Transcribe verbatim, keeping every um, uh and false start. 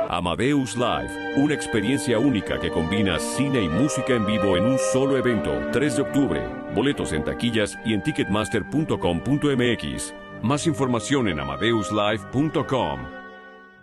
Amadeus Live, una experiencia única que combina cine y música en vivo en un solo evento, tres de octubre. Boletos en taquillas y en ticketmaster punto com punto m x. Más información en amadeus live punto com.